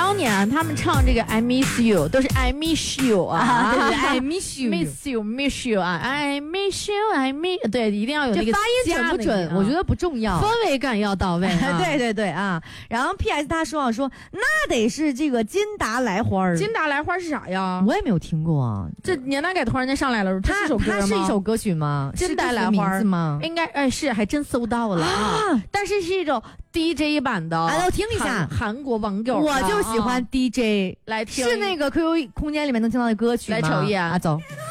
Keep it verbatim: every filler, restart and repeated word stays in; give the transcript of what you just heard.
当年他们唱这个 I miss you 都是 I miss you 啊， 啊对对 I miss you miss you miss you 啊 I miss you I miss 对，一定要有那个发音准不准？我觉得不重要， 氛围感要到位、啊。 对对对啊，然后 P S 他说啊说那得是这个金达莱花。 金达莱花是啥呀？ 我也没有听过啊。 这年代感突然间上来了，它是首歌吗？ 它是一首歌曲吗？ 金达莱花吗？ 应该哎是，还真搜到了啊！啊但是是一种 D J 版的， 来我听一下韩国网友， 我就喜欢 D J，、 啊、来听， 是那个 Q Q 空间里面能听到的歌曲吗？ 来瞅一眼啊，走。